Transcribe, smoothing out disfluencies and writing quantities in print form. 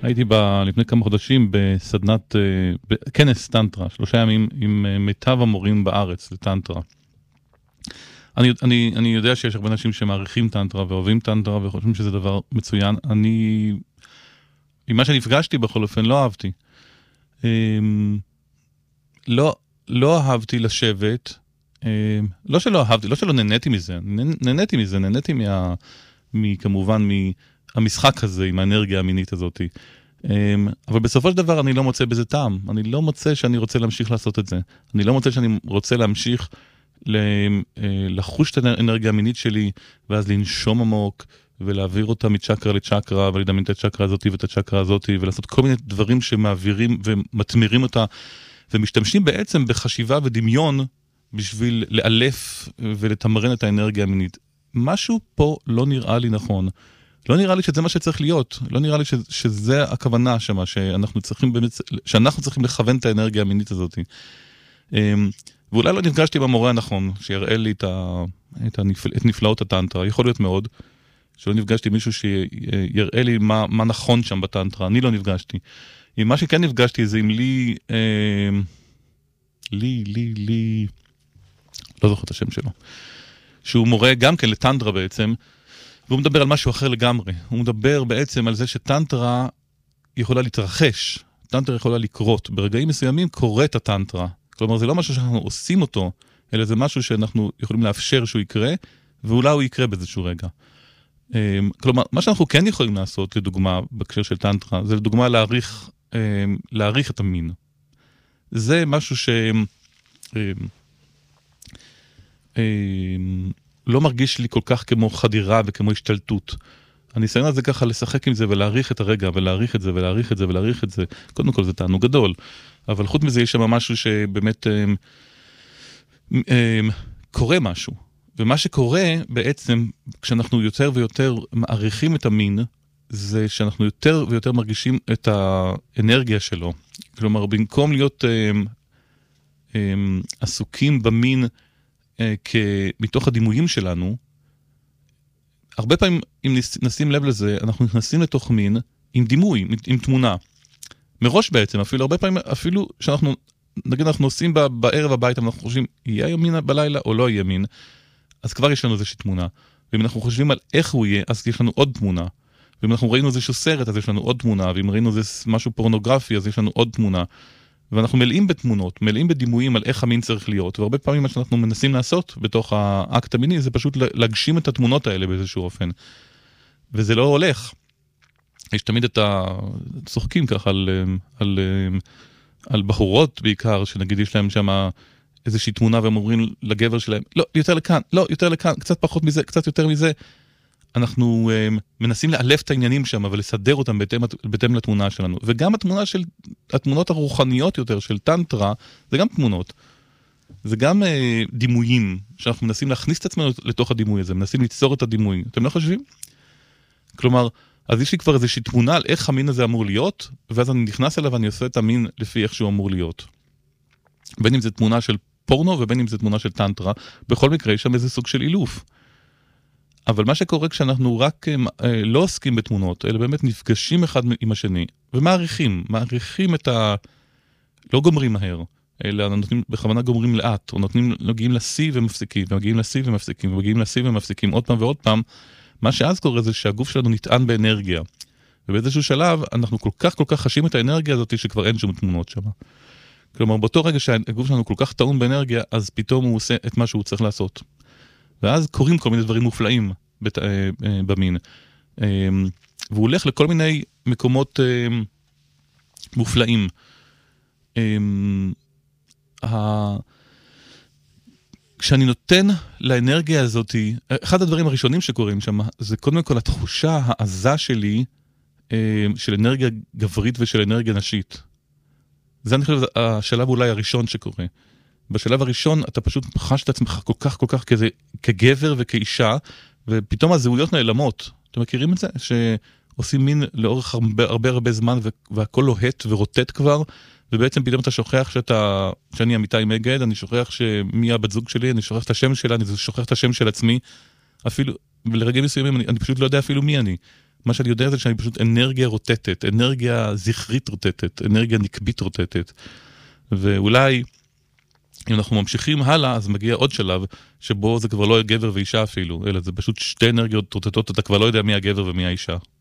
הייתי לפני כמה חודשים בסדנת, בכנס טנטרה, 3 ימים עם מיטב המורים בארץ לטנטרה. אני יודע שיש הרבה אנשים שמעריכים טנטרה ואוהבים טנטרה וחושבים שזה דבר מצוין. עם מה שנפגשתי בכל אופן לא אהבתי. לא אהבתי לשבת, לא שלא אהבתי, לא שלא נהניתי מזה, נהניתי כמובן מהמשחק הזה, עם האנרגיה המינית הזאת. אבל בסופו של דבר אני לא מוצא בזה טעם, אני לא מוצא שאני רוצה להמשיך לעשות את זה, אני לא מוצא שאני רוצה להמשיך לחוש את האנרגיה המינית שלי, ואז לנשום עמוק, ולהעביר אותה מצ'קרה לצ'קרה, ולדמיין את הצ'קרה הזאת ואת הצ'קרה הזאת, ולעשות כל מיני דברים שמעבירים ומתמירים אותה, ומשתמשים בעצם בחשיבה ודמיון, בשביל לאלף ולתמרן את האנרגיה המינית. משהו פה לא נראה לי נכון. לא נראה לי שזה מה שצריך להיות. לא נראה לי שזה הכוונה שמה, שאנחנו צריכים לכוון את האנרגיה המינית הזאת. ואולי לא נפגשתי במורה הנכון, שיראה לי את נפלאות הטנטרה. יכול להיות מאוד, שלא נפגשתי מישהו שיראה לי מה נכון שם בטנטרה. אני לא נפגשתי. עם מה שכן נפגשתי זה עם לי, לא זוכר את השם שלו, שהוא מורה גם כן לטנטרה בעצם, והוא מדבר על משהו אחר לגמרי. הוא מדבר בעצם על זה שטנטרה יכולה להתרחש, טנטרה יכולה לקרות. ברגעים מסוימים קורית הטנטרה. כלומר, זה לא משהו שאנחנו עושים אותו, אלא זה משהו שאנחנו יכולים לאפשר שהוא יקרה, ואולי הוא יקרה באיזשהו רגע. כלומר, מה שאנחנו כן יכולים לעשות, לדוגמה, בהקשר של טנטרה, זה לדוגמה להעריך את המין. זה משהו לא מרגיש לי כל כך כמו חדירה וכמו השתלטות. הניסיון הזה ככה לשחק עם זה ולהעריך את הרגע, ולהעריך את זה ולהעריך את זה ולהעריך את זה. קודם כל זה תענוג גדול. אבל חוץ מזה יש שם משהו שבאמת קורה משהו. ומה שקורה בעצם, כשאנחנו יותר ויותר מעריכים את המין, זה שאנחנו יותר ויותר מרגישים את האנרגיה שלו. כלומר, במקום להיות עסוקים במין מתוך הדימויים שלנו, הרבה פעמים, אם נשים לב לזה, אנחנו נכנסים לתוך מין עם דימוי, עם תמונה. מראש בעצם, אפילו הרבה פעמים, אפילו שאנחנו, נגיד אנחנו עושים בערב הביתה, אנחנו חושבים, יהיה מין בלילה או לא יהיה מין, אז כבר יש לנו איזושהי תמונה. ואם אנחנו חושבים על איך הוא יהיה, אז יש לנו עוד תמונה. ואם אנחנו ראינו איזשהו סרט, אז יש לנו עוד תמונה. ואם ראינו איזה משהו פורנוגרפי, אז יש לנו עוד תמונה. ואנחנו מלאים בתמונות, מלאים בדימויים על איך המין צריך להיות. והרבה פעמים מה שאנחנו מנסים לעשות בתוך האקט המיני, זה פשוט להגשים את התמונות האלה באיזשהו אופן. וזה לא הולך. יש תמיד צוחקים ככה על בחורות בעיקר, שנגיד יש להם שם איזושהי תמונה והם אומרים לגבר שלהם, לא, יותר לכאן, לא, יותר לכאן, קצת פחות מזה, קצת יותר מזה. אנחנו מנסים לאלף את העניינים שם ולסדר אותם בהתאם לתמונה שלנו. וגם התמונות הרוחניות יותר של טנטרה, זה גם תמונות. זה גם דימויים שאנחנו מנסים להכניס את עצמנו לתוך הדימוי הזה, מנסים ליצור את הדימוי. אתם לא חושבים? כלומר, אז יש לי כבר איזושהי תמונה על איך המין הזה אמור להיות, ואז אני נכנס אליו ואני עושה את המין לפי איך שהוא אמור להיות. בין אם זה תמונה של פורנו ובין אם זה תמונה של טנטרה, בכל מקרה יש שם איזה סוג של אילוף. אבל מה שקורה כשאנחנו רק לא עוסקים בתמונות, אלא באמת נפגשים אחד עם השני, ומעריכים לא גומרים מהר, אלא בכוונה גומרים לאט, או נוגעים לשיא ומפסיקים, ומגיעים לשיא ומפסיקים, ומגיעים לשיא ומפסיקים עוד פעם ועוד פעם. מה שאז קורה זה שהגוף שלנו נטען באנרגיה, ובאיזשהו שלב אנחנו כל כך חשים את האנרגיה הזאת שכבר אין שום תמונות שם. כלומר, באותו רגע שהגוף שלנו כל כך טעון באנרגיה, אז פתאום הוא עושה את מה שהוא צריך לעשות. ואז קורים כל מיני דברים מופלאים במין. והוא הולך לכל מיני מקומות מופלאים. כשאני נותן לאנרגיה הזאת, אחד הדברים הראשונים שקורים שם, זה קודם כל התחושה העזה שלי, של אנרגיה גברית ושל אנרגיה נשית. זה אני חושב השלב אולי הראשון שקורה. בשלב הראשון אתה פשוט חש את עצמך כל כך כגבר וכאישה, ופתאום הזהויות נעלמות. אתם מכירים את זה? שעושים מין לאורך הרבה זמן, והכל לוהט ורוטט כבר, ובעצם פתאום אתה שוכח שאני אמיתי מגד, אני שוכח שמי הבת זוג שלי, אני שוכח את השם שלה, אני שוכח את השם של עצמי, אפילו, ולרגעים מסוימים אני פשוט לא יודע אפילו מי אני. מה שאני יודע זה שאני פשוט אנרגיה רוטטת, אנרגיה זכרית רוטטת, אנרגיה נקבית רוטטת. ואולי, אם אנחנו ממשיכים הלאה, אז מגיע עוד שלב, שבו זה כבר לא גבר ואישה אפילו, אלא זה פשוט שתי אנרגיות רוטטות, אתה כבר לא יודע מי הגבר ומי האישה.